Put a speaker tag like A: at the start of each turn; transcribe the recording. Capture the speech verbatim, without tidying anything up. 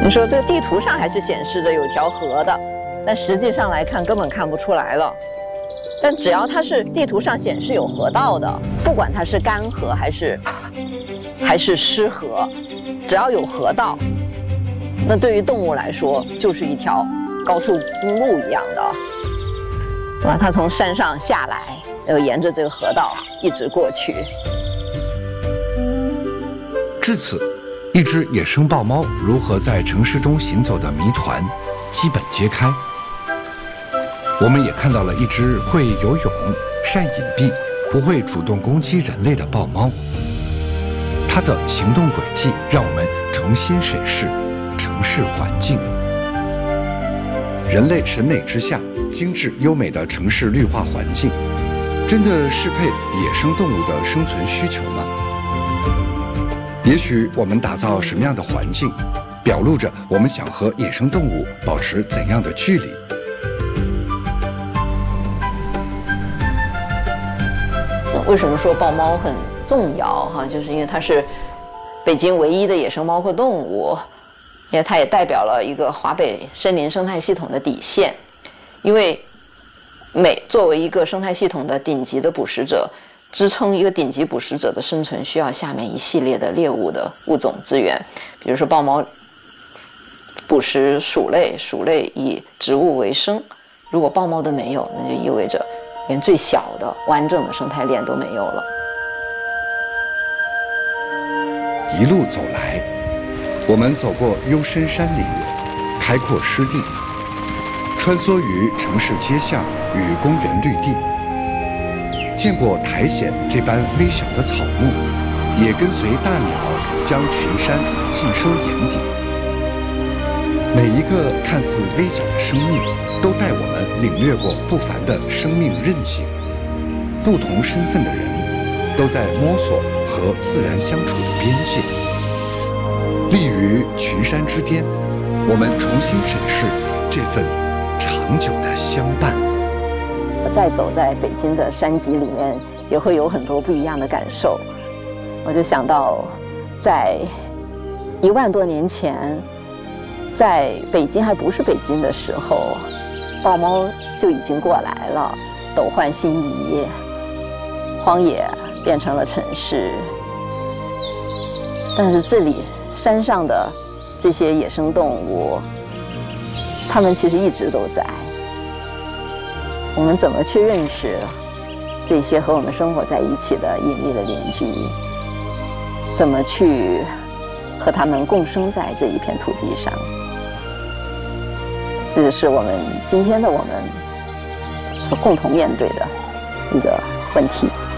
A: 你说这个地图上还是显示着有条河的，但实际上来看根本看不出来了。但只要它是地图上显示有河道的，不管它是干河还是还是湿河，只要有河道，那对于动物来说就是一条高速公路一样的。啊，它从山上下来，又沿着这个河道一直过去。
B: 至此，一只野生豹猫如何在城市中行走的谜团基本揭开。我们也看到了一只会游泳、善隐蔽、不会主动攻击人类的豹猫。它的行动轨迹让我们重新审视城市环境。人类审美之下，精致优美的城市绿化环境，真的适配野生动物的生存需求吗？也许我们打造什么样的环境，表露着我们想和野生动物保持怎样的距离。
A: 为什么说豹猫很重要哈？就是因为它是北京唯一的野生猫科动物，因为它也代表了一个华北森林生态系统的底线。因为每作为一个生态系统的顶级的捕食者，支撑一个顶级捕食者的生存，需要下面一系列的猎物的物种资源。比如说豹猫捕食鼠类，鼠类以植物为生，如果豹猫都没有，那就意味着连最小的完整的生态链都没有了。
B: 一路走来，我们走过幽深山林、开阔湿地，穿梭于城市街巷与公园绿地，见过苔藓这般微小的草木，也跟随大鸟将群山尽收眼底。每一个看似微小的生命，都带我们领略过不凡的生命韧性。不同身份的人，都在摸索和自然相处的边界。立于群山之巅，我们重新审视这份长久的相伴。
A: 再走在北京的山脊里面，也会有很多不一样的感受。我就想到，在一万多年前，在北京还不是北京的时候，豹猫就已经过来了，斗焕星移，荒野变成了城市。但是这里山上的这些野生动物，它们其实一直都在。我们怎么去认识这些和我们生活在一起的隐秘的邻居？怎么去和他们共生在这一片土地上？这是我们今天的我们所共同面对的一个问题。